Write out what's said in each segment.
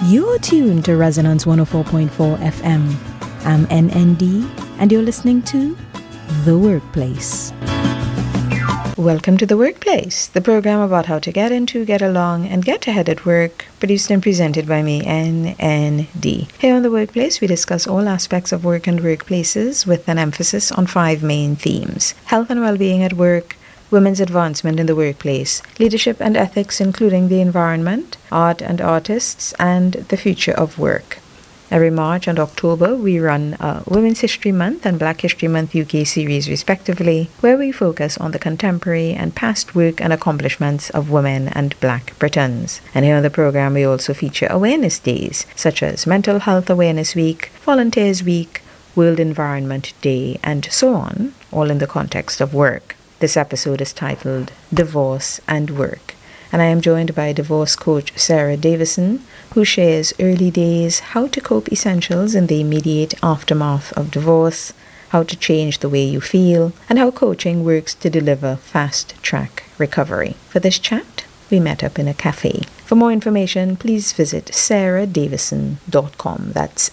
You're tuned to Resonance 104.4 FM. I'm NND, and you're listening to The Workplace. Welcome to The Workplace, the program about how to get into, get along, and get ahead at work, produced and presented by me, NND. Here on The Workplace, we discuss all aspects of work and workplaces with an emphasis on 5 main themes: health and well-being at work, women's advancement in the workplace, leadership and ethics including the environment, art and artists, and the future of work. Every March and October, we run a Women's History Month and Black History Month UK series respectively, where we focus on the contemporary and past work and accomplishments of women and Black Britons. And here on the program, we also feature awareness days, such as Mental Health Awareness Week, Volunteers Week, World Environment Day, and so on, all in the context of work. This episode is titled Divorce and Work, and I am joined by divorce coach Sarah Davison, who shares early days, how to cope essentials in the immediate aftermath of divorce, how to change the way you feel, and how coaching works to deliver fast-track recovery. For this chat, we met up in a cafe. For more information, please visit saradavison.com. That's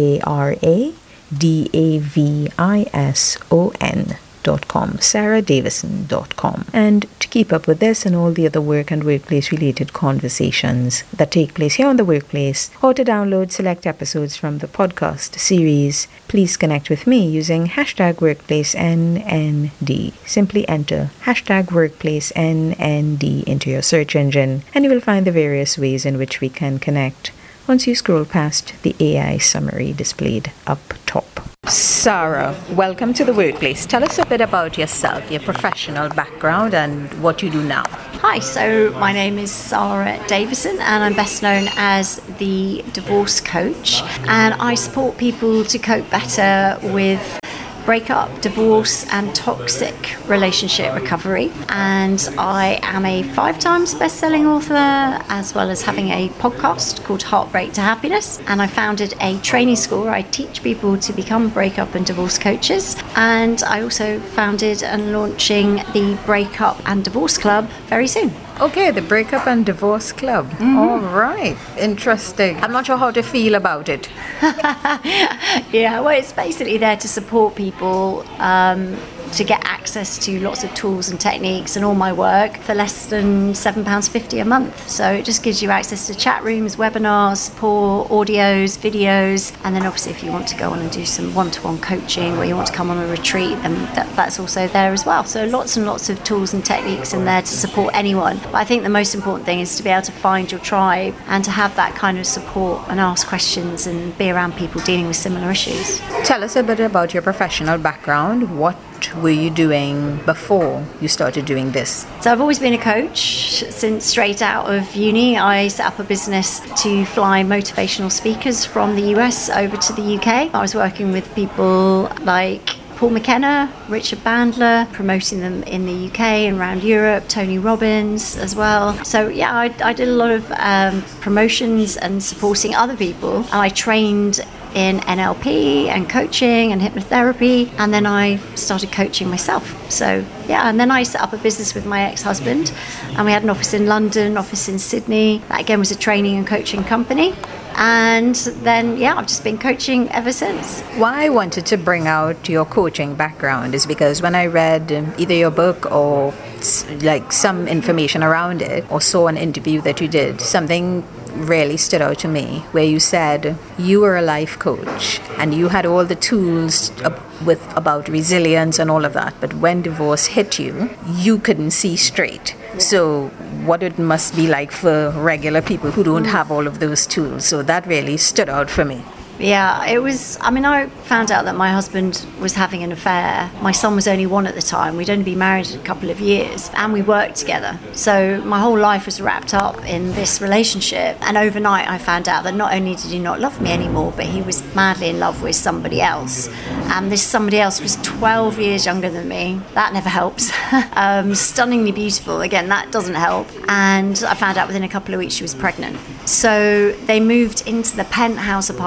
SARADAVISON.com, saradavison.com. And to keep up with this and all the other work and workplace related conversations that take place here on The Workplace, or to download select episodes from the podcast series, please connect with me using #WorkplaceNND. Simply enter #WorkplaceNND into your search engine, and you will find the various ways in which we can connect once you scroll past the AI summary displayed up top. Sarah, welcome to The Workplace. Tell us a bit about yourself, your professional background, and what you do now. Hi, so my name is Sarah Davison, and I'm best known as the divorce coach, and I support people to cope better with breakup, divorce, and toxic relationship recovery. And I am a 5 times best-selling author, as well as having a podcast called Heartbreak to Happiness. And I founded a training school where I teach people to become breakup and divorce coaches. And I also founded and launching the Breakup and Divorce Club very soon. Okay, the Breakup and Divorce Club. Mm-hmm. All right, interesting. I'm not sure how to feel about it. Yeah, well, it's basically there to support people to get access to lots of tools and techniques and all my work for less than £7.50 a month. So it just gives you access to chat rooms, webinars, support, audios, videos, and then obviously if you want to go on and do some one-to-one coaching or you want to come on a retreat, then that's also there as well. So lots and lots of tools and techniques in there to support anyone. But I think the most important thing is to be able to find your tribe and to have that kind of support and ask questions and be around people dealing with similar issues. Tell us a bit about your professional background. What were you doing before you started doing this? So I've always been a coach since straight out of uni. I set up a business to fly motivational speakers from the US over to the UK. I was working with people like Paul McKenna, Richard Bandler, promoting them in the UK and around Europe, Tony Robbins as well. So yeah, I did a lot of promotions and supporting other people. And I trained in NLP and coaching and hypnotherapy, and then I started coaching myself. So yeah, and then I set up a business with my ex-husband, and we had an office in London, office in Sydney. That again was a training and coaching company. And then, yeah, I've just been coaching ever since. Why I wanted to bring out your coaching background is because when I read either your book or like some information around it, or saw an interview that you did, something really stood out to me where you said you were a life coach and you had all the tools about resilience and all of that, but when divorce hit you, you couldn't see straight. So what it must be like for regular people who don't have all of those tools. So that really stood out for me. Yeah, it was, I mean, I found out that my husband was having an affair. My son was only 1 at the time. We'd only been married a couple of years and we worked together. So my whole life was wrapped up in this relationship. And overnight I found out that not only did he not love me anymore, but he was madly in love with somebody else. And this somebody else was 12 years younger than me. That never helps. Stunningly beautiful. Again, that doesn't help. And I found out within a couple of weeks she was pregnant. So they moved into the penthouse apartment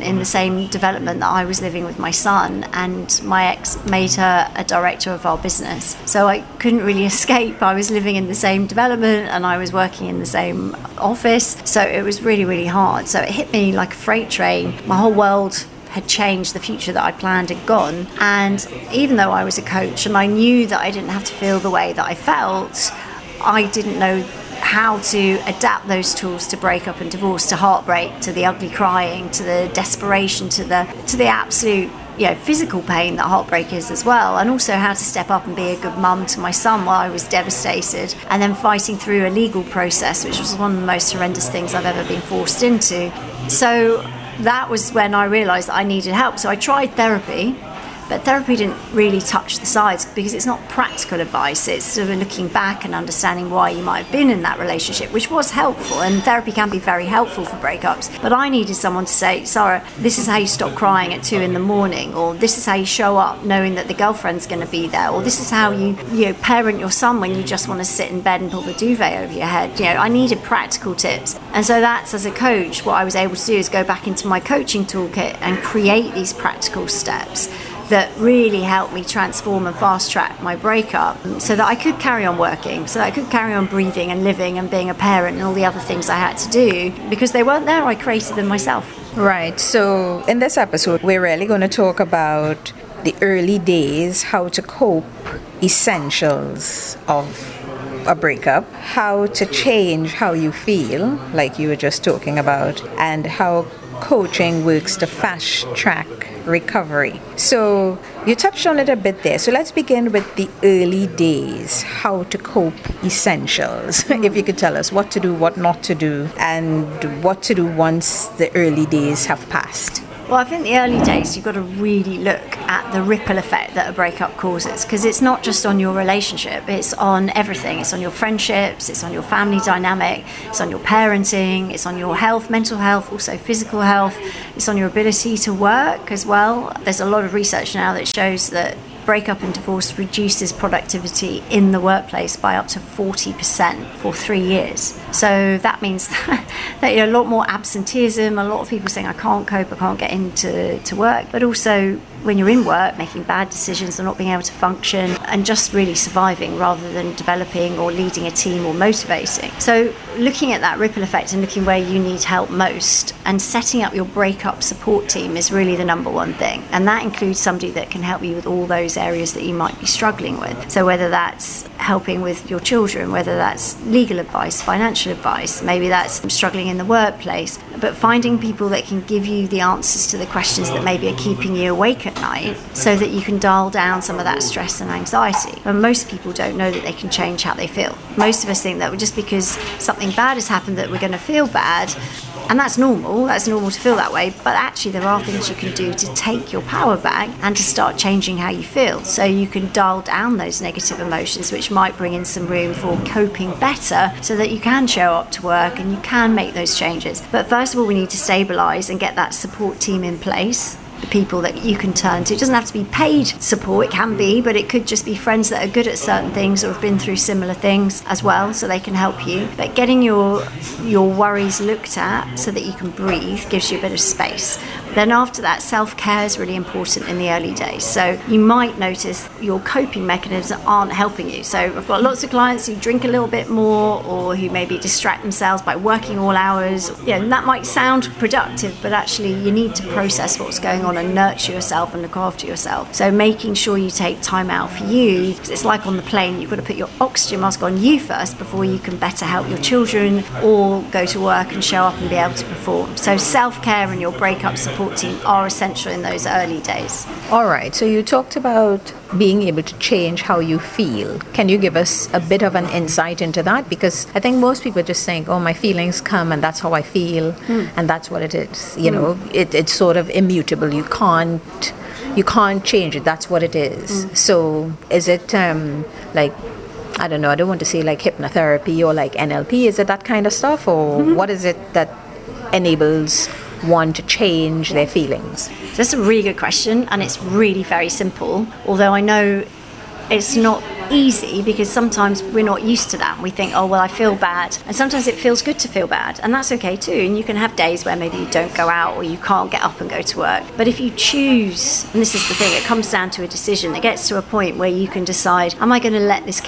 in the same development that I was living with my son, and my ex made her a director of our business. So I couldn't really escape. I was living in the same development and I was working in the same office. So it was really, really hard. So it hit me like a freight train. My whole world had changed, the future that I planned had gone. And even though I was a coach and I knew that I didn't have to feel the way that I felt, I didn't know how to adapt those tools to breakup and divorce, to heartbreak, to the ugly crying, to the desperation, to the absolute physical pain that heartbreak is as well, and also how to step up and be a good mum to my son while I was devastated, and then fighting through a legal process, which was one of the most horrendous things I've ever been forced into. So that was when I realised that I needed help. So I tried therapy, but therapy didn't really touch the sides because it's not practical advice. It's sort of looking back and understanding why you might have been in that relationship, which was helpful, and therapy can be very helpful for breakups. But I needed someone to say, Sarah, this is how you stop crying at 2 a.m, or this is how you show up knowing that the girlfriend's going to be there, or this is how you parent your son when you just want to sit in bed and pull the duvet over your head. I needed practical tips. And so that's, as a coach, what I was able to do is go back into my coaching toolkit and create these practical steps that really helped me transform and fast track my breakup so that I could carry on working, so that I could carry on breathing and living and being a parent and all the other things I had to do. Because they weren't there, I created them myself. Right. So in this episode, we're really going to talk about the early days, how to cope, essentials of a breakup, how to change how you feel, like you were just talking about, and how coaching works to fast track recovery. So you touched on it a bit there. So let's begin with the early days, how to cope essentials. If you could tell us what to do, what not to do, and what to do once the early days have passed. Well, I think the early days, you've got to really look at the ripple effect that a breakup causes, because it's not just on your relationship, it's on everything. It's on your friendships, it's on your family dynamic, it's on your parenting, it's on your health, mental health, also physical health, it's on your ability to work as well. There's a lot of research now that shows that breakup and divorce reduces productivity in the workplace by up to 40% for 3 years. So that means that a lot more absenteeism, a lot of people saying I can't cope, I can't get into work, but also when you're in work, making bad decisions and not being able to function and just really surviving rather than developing or leading a team or motivating. So looking at that ripple effect and looking where you need help most and setting up your breakup support team is really the number one thing. And that includes somebody that can help you with all those areas that you might be struggling with. So whether that's helping with your children, whether that's legal advice, financial advice, maybe that's struggling in the workplace, but finding people that can give you the answers to the questions that maybe are keeping you awake at night so that you can dial down some of that stress and anxiety. And most people don't know that they can change how they feel. Most of us think that just because something bad has happened that we're going to feel bad, and that's normal to feel that way, but actually there are things you can do to take your power back and to start changing how you feel. So you can dial down those negative emotions, which might bring in some room for coping better so that you can show up to work and you can make those changes. But first of all, we need to stabilise and get that support team in place. The people that you can turn to. It doesn't have to be paid support, it can be, but it could just be friends that are good at certain things or have been through similar things as well, so they can help you. But getting your worries looked at so that you can breathe gives you a bit of space. Then after that, self-care is really important in the early days. So you might notice your coping mechanisms aren't helping you. So I've got lots of clients who drink a little bit more or who maybe distract themselves by working all hours. And that might sound productive, but actually you need to process what's going on and nurture yourself and look after yourself. So making sure you take time out for you, because it's like on the plane, you've got to put your oxygen mask on you first before you can better help your children or go to work and show up and be able to perform. So self-care and your breakup support team are essential in those early days. All right, so you talked about being able to change how you feel. Can you give us a bit of an insight into that? Because I think most people just think, oh, my feelings come and that's how I feel and that's what it is. You know, it's sort of immutable. You can't change it. That's what it is. So is it like, I don't know, I don't want to say like hypnotherapy or like NLP. Is it that kind of stuff? Or what is it that enables one to change their feelings? That's a really good question, and it's really very simple, although I know it's not easy because sometimes we're not used to that. We think, oh, well, I feel bad. And sometimes it feels good to feel bad. And that's okay too. And you can have days where maybe you don't go out or you can't get up and go to work. But if you choose, and this is the thing, it comes down to a decision. It gets to a point where you can decide, am I going to let this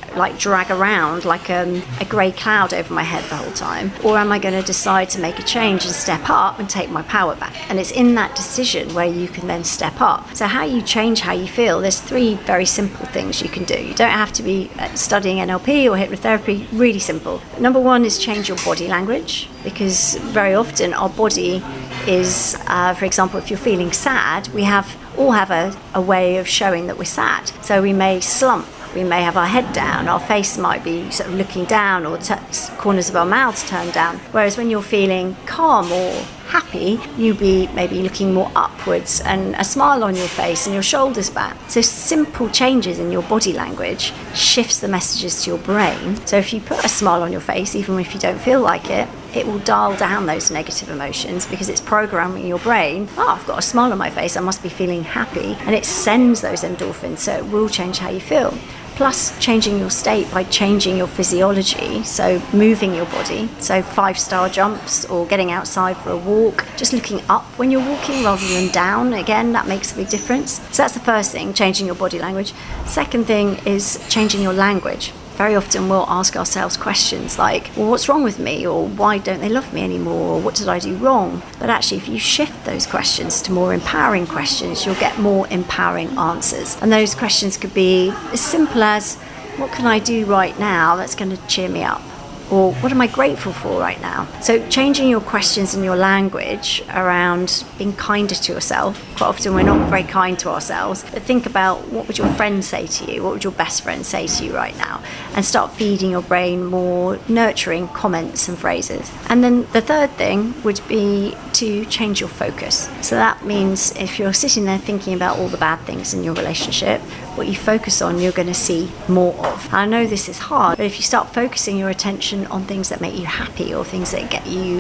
drag around like a grey cloud over my head the whole time? Or am I going to decide to make a change and step up and take my power back? And it's in that decision where you can then step up. So how you change how you feel, there's 3 very simple things you can do. You don't have to be studying NLP or hypnotherapy, really simple. Number 1 is change your body language, because very often our body is, for example, if you're feeling sad, we all have a way of showing that we're sad. So we may slump, we may have our head down, our face might be sort of looking down, or corners of our mouths turned down. Whereas when you're feeling calm or happy, you'll be maybe looking more upwards and a smile on your face and your shoulders back. So simple changes in your body language shifts the messages to your brain. So if you put a smile on your face, even if you don't feel like it, it will dial down those negative emotions because it's programming your brain, I've got a smile on my face, I must be feeling happy. And it sends those endorphins, so it will change how you feel. Plus changing your state by changing your physiology, so moving your body, so 5-star jumps or getting outside for a walk, just looking up when you're walking rather than down. Again, that makes a big difference. So that's the first thing, changing your body language. Second thing is changing your language. Very often we'll ask ourselves questions like, well, what's wrong with me? Or why don't they love me anymore? Or what did I do wrong? But actually, if you shift those questions to more empowering questions, you'll get more empowering answers. And those questions could be as simple as, what can I do right now that's going to cheer me up? Or what am I grateful for right now? So changing your questions and your language around being kinder to yourself. Quite often we're not very kind to ourselves, but think about, what would your friend say to you? What would your best friend say to you right now? And start feeding your brain more nurturing comments and phrases. And then the third thing would be to change your focus. So that means if you're sitting there thinking about all the bad things in your relationship, what you focus on, you're going to see more of. I know this is hard, but if you start focusing your attention on things that make you happy or things that get you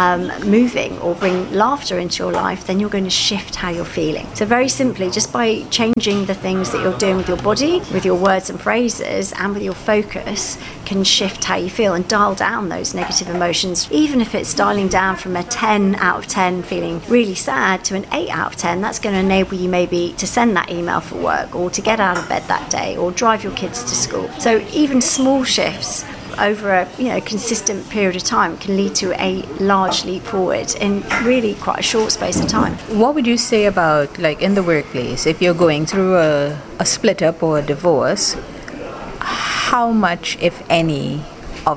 moving or bring laughter into your life, then you're going to shift how you're feeling. So very simply, just by changing the things that you're doing with your body, with your words and phrases, and with your focus, can shift how you feel and dial down those negative emotions. Even if it's dialing down from a 10 out of 10 feeling really sad to an 8 out of 10, that's going to enable you maybe to send that email for work or to get out of bed that day or drive your kids to school. So even small shifts over a consistent period of time can lead to a large leap forward in really quite a short space of time. What would you say about, like, in the workplace, if you're going through a split up or a divorce, how much, if any, of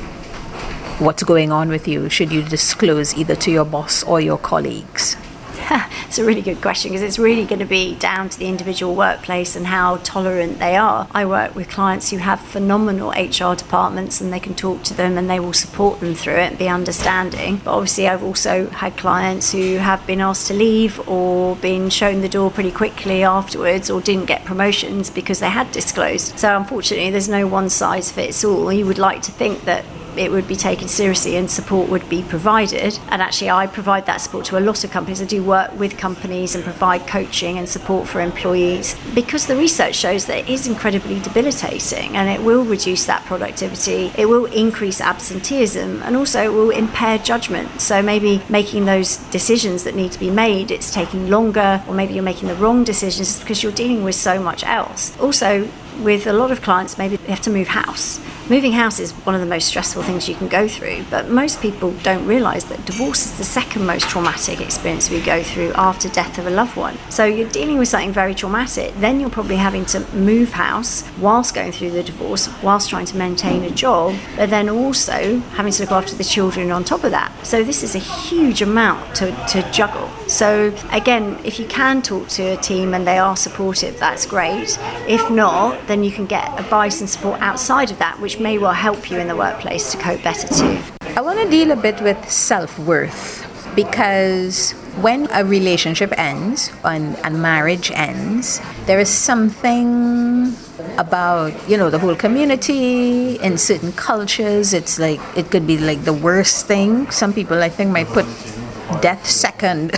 what's going on with you should you disclose either to your boss or your colleagues? It's a really good question, because it's really going to be down to the individual workplace and how tolerant they are. I work with clients who have phenomenal HR departments, and they can talk to them and they will support them through it and be understanding. But obviously I've also had clients who have been asked to leave or been shown the door pretty quickly afterwards, or didn't get promotions because they had disclosed. So unfortunately there's no one size fits all. You would like to think that it would be taken seriously and support would be provided. And actually I provide that support to a lot of companies. I do work with companies and provide coaching and support for employees, because the research shows that it is incredibly debilitating and it will reduce that productivity, it will increase absenteeism, and also it will impair judgment. So maybe making those decisions that need to be made, it's taking longer, or maybe you're making the wrong decisions because you're dealing with so much else. Also, with a lot of clients, maybe they have to move house. Moving house is one of the most stressful things you can go through, but most people don't realise that divorce is the second most traumatic experience we go through after death of a loved one. So you're dealing with something very traumatic, then you're probably having to move house whilst going through the divorce, whilst trying to maintain a job, but then also having to look after the children on top of that. So this is a huge amount to juggle. So again, if you can talk to a team and they are supportive, that's great. If not, then you can get advice and support outside of that, which may well help you in the workplace to cope better too. I want to deal a bit with self-worth, because when a relationship ends and marriage ends, there is something about, the whole community. In certain cultures, it's like, it could be like the worst thing. Some people, I think, might put death second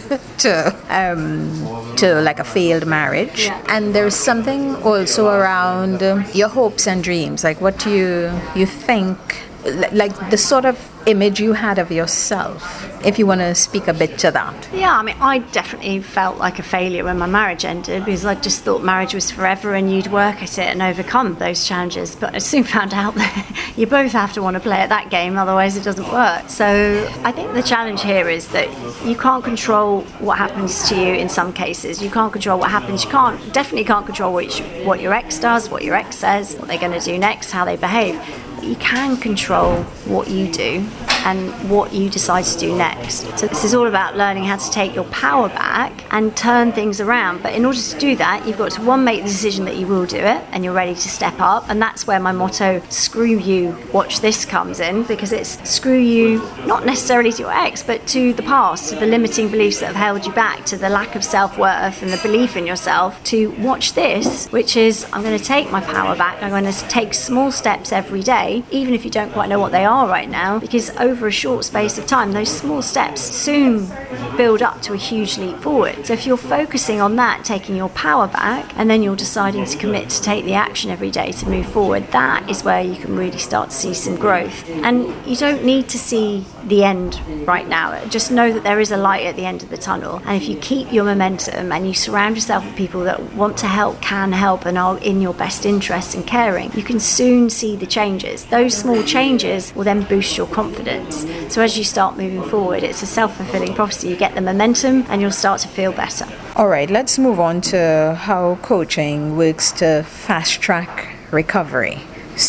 to like a failed marriage. Yeah. And there's something also around your hopes and dreams. Like, what do you think, like the sort of image you had of yourself, if you want to speak a bit to that. Yeah, I mean, I definitely felt like a failure when my marriage ended because I just thought marriage was forever and you'd work at it and overcome those challenges. But I soon found out that you both have to want to play at that game, otherwise it doesn't work. So I think the challenge here is that you can't control what happens to you in some cases. You can't control what happens. You definitely can't control what your ex does, what your ex says, what they're going to do next, how they behave. You can control what you do and what you decide to do next. So this is all about learning how to take your power back and turn things around. But in order to do that, you've got to, one, make the decision that you will do it and you're ready to step up. And that's where my motto, screw you, watch this, comes in, because it's screw you, not necessarily to your ex, but to the past, to the limiting beliefs that have held you back, to the lack of self-worth and the belief in yourself, to watch this, which is I'm going to take my power back. I'm going to take small steps every day, even if you don't quite know what they are right now, because over a short space of time, those small steps soon build up to a huge leap forward. So if you're focusing on that, taking your power back, and then you're deciding to commit to take the action every day to move forward, that is where you can really start to see some growth. And you don't need to see the end right now. Just know that there is a light at the end of the tunnel. And if you keep your momentum and you surround yourself with people that want to help, can help, and are in your best interest and caring, you can soon see the changes. Those small changes will then boost your confidence. So as you start moving forward, it's a self-fulfilling prophecy. You get the momentum and you'll start to feel better. All right, let's move on to how coaching works to fast-track recovery.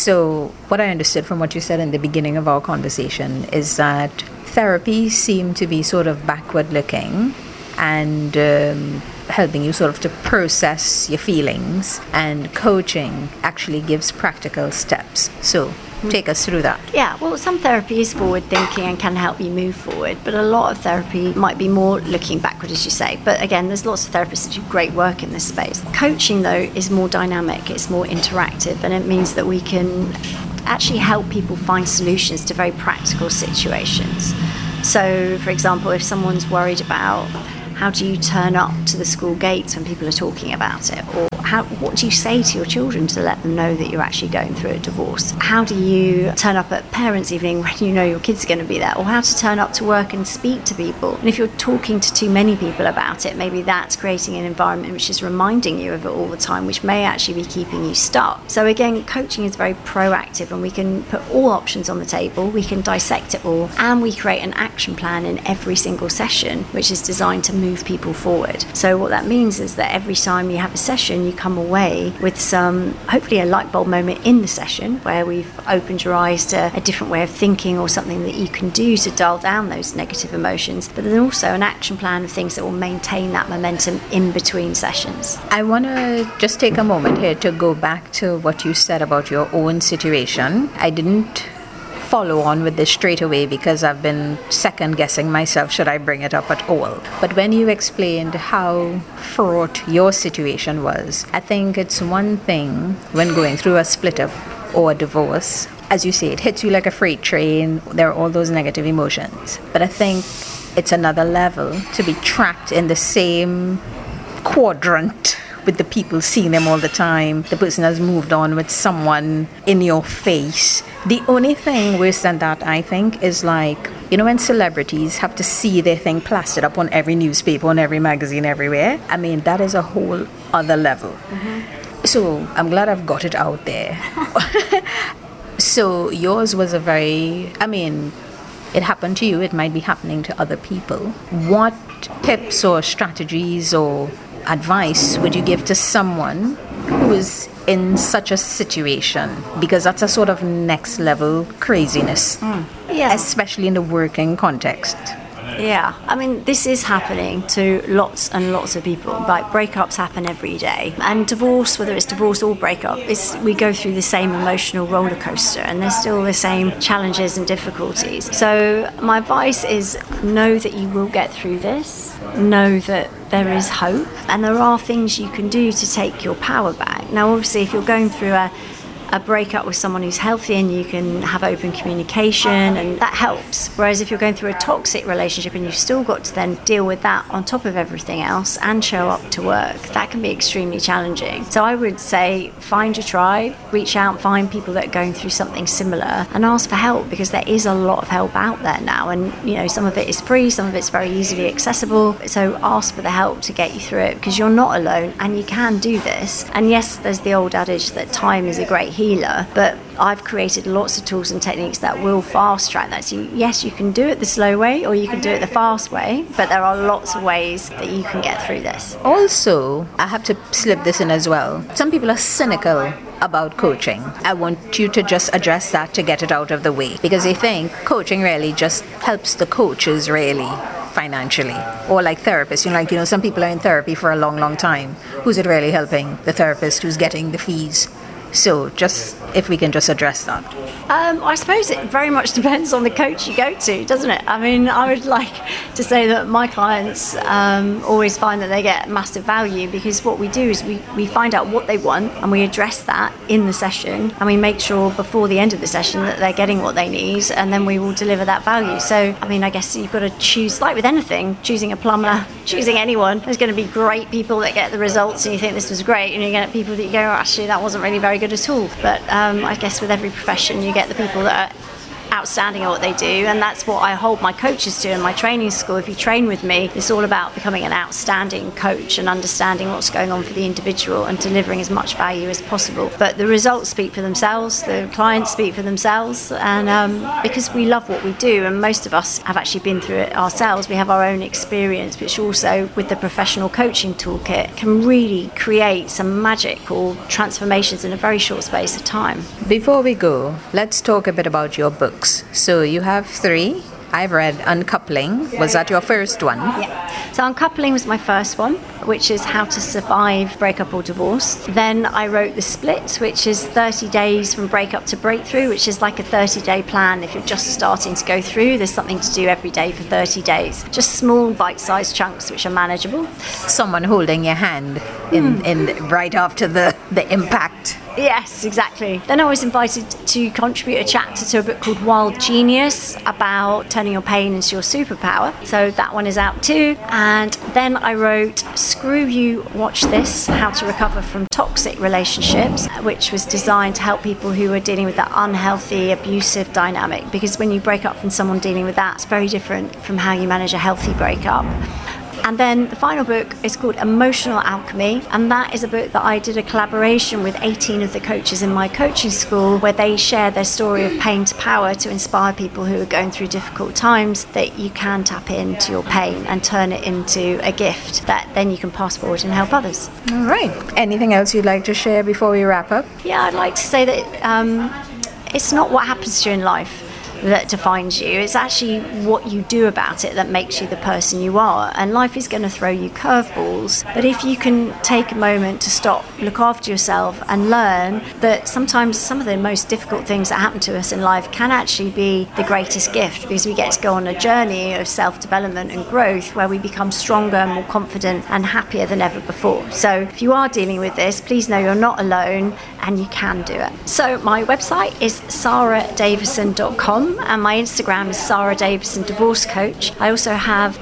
So what I understood from what you said in the beginning of our conversation is that therapy seemed to be sort of backward-looking and helping you sort of to process your feelings, and coaching actually gives practical steps. So take us through that. Yeah, well, some therapy is forward thinking and can help you move forward, but a lot of therapy might be more looking backward, as you say. But again, there's lots of therapists that do great work in this space. Coaching, though, is more dynamic, it's more interactive, and it means that we can actually help people find solutions to very practical situations. So, for example, if someone's worried about how do you turn up to the school gates when people are talking about it? Or what do you say to your children to let them know that you're actually going through a divorce? How do you turn up at parents' evening when you know your kids are going to be there? Or how to turn up to work and speak to people? And if you're talking to too many people about it, maybe that's creating an environment which is reminding you of it all the time, which may actually be keeping you stuck. So again, coaching is very proactive, and we can put all options on the table, we can dissect it all, and we create an action plan in every single session, which is designed to move people forward. So what that means is that every time you have a session, you come away with some, hopefully a light bulb moment in the session where we've opened your eyes to a different way of thinking or something that you can do to dial down those negative emotions, but then also an action plan of things that will maintain that momentum in between sessions. I want to just take a moment here to go back to what you said about your own situation. I didn't follow on with this straight away because I've been second guessing myself, should I bring it up at all? But when you explained how fraught your situation was, I think it's one thing when going through a split up or a divorce, as you say, it hits you like a freight train, there are all those negative emotions. But I think it's another level to be trapped in the same quadrant with the people, seeing them all the time. The person has moved on with someone in your face. The only thing worse than that, I think, is like, you know, when celebrities have to see their thing plastered up on every newspaper, on every magazine, everywhere. I mean, that is a whole other level. Mm-hmm. So I'm glad I've got it out there. So yours was a very, I mean, it happened to you, it might be happening to other people. What tips or strategies or advice would you give to someone who is in such a situation? Because that's a sort of next level craziness, Yeah. especially in the working context. Yeah, I mean, this is happening to lots and lots of people. Like, breakups happen every day. And divorce, whether it's divorce or breakup, we go through the same emotional roller coaster, and there's still the same challenges and difficulties. So my advice is know that you will get through this. Know that there is hope, and there are things you can do to take your power back. Now, obviously, if you're going through a a breakup with someone who's healthy and you can have open communication, and that helps. Whereas if you're going through a toxic relationship and you've still got to then deal with that on top of everything else and show up to work, that can be extremely challenging. So I would say find your tribe, reach out, find people that are going through something similar and ask for help, because there is a lot of help out there now, and some of it is free, some of it's very easily accessible. So ask for the help to get you through it, because you're not alone and you can do this. And yes, there's the old adage that time is a great healer, but I've created lots of tools and techniques that will fast track that. So yes, you can do it the slow way or you can do it the fast way, but there are lots of ways that you can get through this. Also, I have to slip this in as well. Some people are cynical about coaching. I want you to just address that to get it out of the way, because they think coaching really just helps the coaches really financially, or like therapists. Some people are in therapy for a long time. Who's it really helping? The therapist who's getting the fees. So just if we can just address that. I suppose it very much depends on the coach you go to, doesn't it? I mean, I would like to say that my clients always find that they get massive value, because what we do is we find out what they want and we address that in the session, and we make sure before the end of the session that they're getting what they need, and then we will deliver that value. So, I mean, I guess you've got to choose, like with anything, choosing a plumber, choosing anyone. There's going to be great people that get the results and you think this was great, and you get people that you go, oh, actually, that wasn't really very good at all. But I guess with every profession you get the people that are outstanding at what they do, and that's what I hold my coaches to in my training school. If you train with me, it's all about becoming an outstanding coach and understanding what's going on for the individual and delivering as much value as possible. But the results speak for themselves, the clients speak for themselves, and because we love what we do, and most of us have actually been through it ourselves, we have our own experience, which also with the professional coaching toolkit can really create some magical transformations in a very short space of time. Before we go, let's talk a bit about your books. So you have 3. I've read Uncoupling. Was that your first one? Yeah. So Uncoupling was my first one, which is how to survive breakup or divorce. Then I wrote The Split, which is 30 days from breakup to breakthrough, which is like a 30-day plan. If you're just starting to go through, there's something to do every day for 30 days. Just small bite-sized chunks which are manageable. Someone holding your hand in right after the impact. Yes, exactly. Then I was invited to contribute a chapter to a book called Wild Genius about turning your pain into your superpower. So that one is out too. And then I wrote Screw You, Watch This, How to Recover from Toxic Relationships, which was designed to help people who are dealing with that unhealthy, abusive dynamic. Because when you break up from someone dealing with that, it's very different from how you manage a healthy breakup. And then the final book is called Emotional Alchemy, and that is a book that I did a collaboration with 18 of the coaches in my coaching school, where they share their story of pain to power to inspire people who are going through difficult times, that you can tap into your pain and turn it into a gift that then you can pass forward and help others. All right. Anything else you'd like to share before we wrap up? Yeah, I'd like to say that it's not what happens to you in life that defines you. It's actually what you do about it that makes you the person you are. And life is going to throw you curveballs, but if you can take a moment to stop, look after yourself, and learn that sometimes some of the most difficult things that happen to us in life can actually be the greatest gift, because we get to go on a journey of self-development and growth where we become stronger, more confident and happier than ever before. So if you are dealing with this, please know you're not alone and you can do it. So my website is saradavison.com and my Instagram is Sarah Davison Divorce Coach. I also have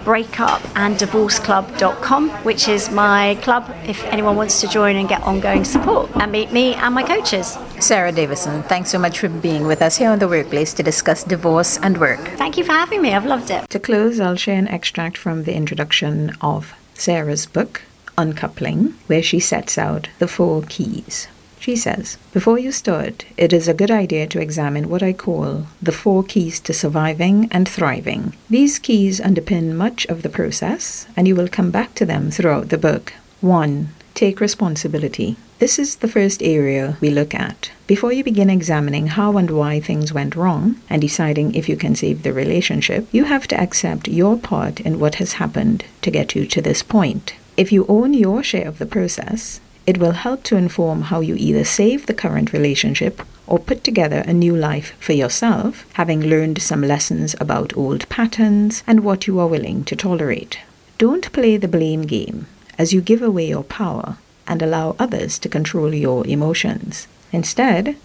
breakupanddivorceclub.com, which is my club if anyone wants to join and get ongoing support and meet me and my coaches. Sarah Davison, thanks so much for being with us here on The Workplace to discuss divorce and work. Thank you for having me. I've loved it. To close, I'll share an extract from the introduction of Sarah's book, Uncoupling, where she sets out the 4 keys. She says, before you start, it is a good idea to examine what I call the 4 keys to surviving and thriving. These keys underpin much of the process, and you will come back to them throughout the book. 1. Take responsibility. This is the first area we look at. Before you begin examining how and why things went wrong and deciding if you can save the relationship, you have to accept your part in what has happened to get you to this point. If you own your share of the process, it will help to inform how you either save the current relationship or put together a new life for yourself, having learned some lessons about old patterns and what you are willing to tolerate. Don't play the blame game as you give away your power and allow others to control your emotions. Instead,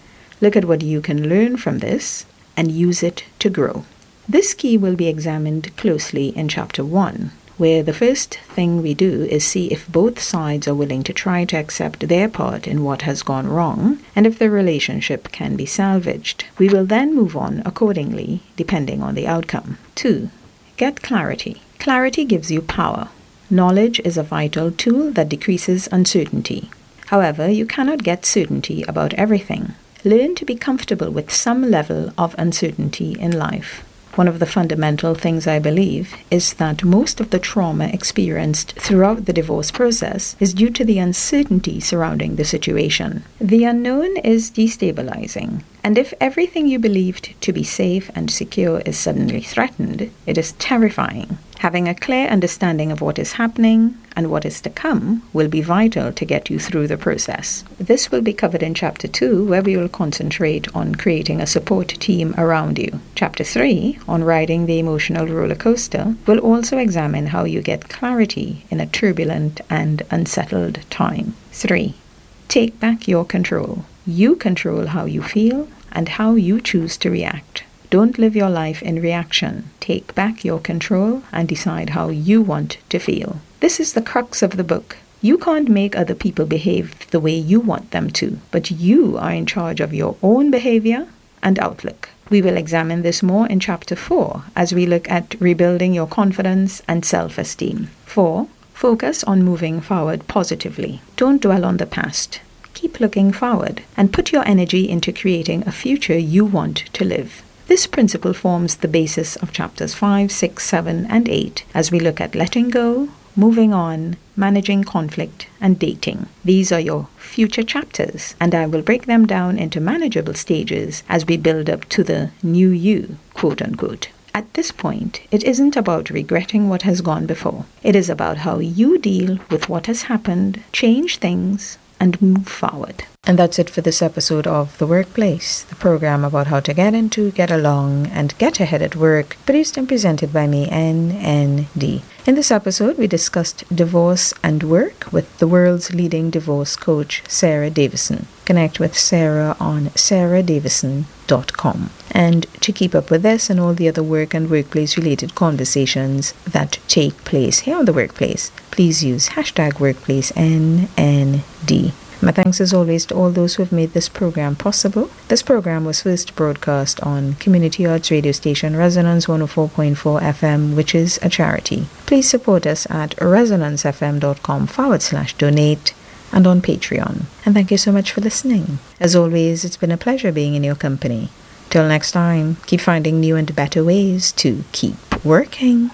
Look at what you can learn from this and use it to grow. This key will be examined closely in Chapter 1, where the first thing we do is see if both sides are willing to try to accept their part in what has gone wrong, and if the relationship can be salvaged. We will then move on accordingly, depending on the outcome. 2. Get clarity. Clarity gives you power. Knowledge is a vital tool that decreases uncertainty. However, you cannot get certainty about everything. Learn to be comfortable with some level of uncertainty in life. One of the fundamental things I believe is that most of the trauma experienced throughout the divorce process is due to the uncertainty surrounding the situation. The unknown is destabilizing, and if everything you believed to be safe and secure is suddenly threatened, it is terrifying. Having a clear understanding of what is happening and what is to come will be vital to get you through the process. This will be covered in Chapter 2, where we will concentrate on creating a support team around you. Chapter 3, on riding the emotional roller coaster, will also examine how you get clarity in a turbulent and unsettled time. 3. Take back your control. You control how you feel and how you choose to react. Don't live your life in reaction. Take back your control and decide how you want to feel. This is the crux of the book. You can't make other people behave the way you want them to, but you are in charge of your own behavior and outlook. We will examine this more in Chapter 4 as we look at rebuilding your confidence and self-esteem. 4. Focus on moving forward positively. Don't dwell on the past. Keep looking forward and put your energy into creating a future you want to live. This principle forms the basis of Chapters 5, 6, 7, and 8 as we look at letting go, moving on, managing conflict, and dating. These are your future chapters, and I will break them down into manageable stages as we build up to the new you, quote unquote. At this point, it isn't about regretting what has gone before. It is about how you deal with what has happened, change things, and move forward. And that's it for this episode of The Workplace, the program about how to get into, get along, and get ahead at work, produced and presented by me, NND. In this episode, we discussed divorce and work with the world's leading divorce coach, Sarah Davison. Connect with Sarah on sarah.davison.com. And to keep up with this and all the other work and workplace related conversations that take place here on The Workplace, please use #WorkplaceNND. My thanks as always to all those who have made this program possible. This program was first broadcast on community arts radio station Resonance 104.4 FM, which is a charity. Please support us at resonancefm.com/donate and on Patreon. And thank you so much for listening. As always, it's been a pleasure being in your company. Till next time, keep finding new and better ways to keep working.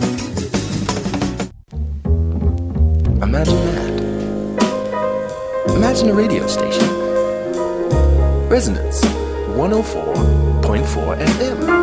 Imagine that. Imagine a radio station. Resonance 104.4 FM.